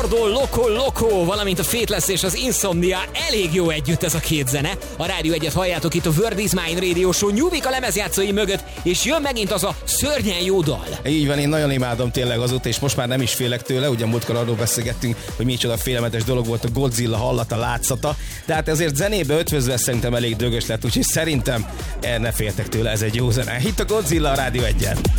Gordo Loco Loco, valamint a Fateless és az Insomnia, elég jó együtt ez a két zene. A Rádió 1-et halljátok itt a World is Mine Radio Show, nyúlik a lemezjátszói mögött, és jön megint az a szörnyen jó dal. Így van, én nagyon imádom tényleg azóta, és most már nem is félek tőle, ugye múltkor arról beszélgettünk, hogy micsoda félelmetes dolog volt a Godzilla hallata, látszata, de hát ezért zenébe ötvözve szerintem elég dögös lett, úgyhogy szerintem ne féltek tőle, ez egy jó zene. Itt a Godzilla a Rádió 1-en.